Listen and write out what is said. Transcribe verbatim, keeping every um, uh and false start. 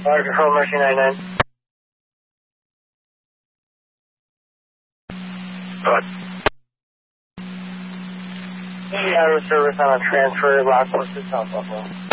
Water Control, Mercy ninety-nine. Good. Eight hour service on a transfer, Rockport to South Buffalo.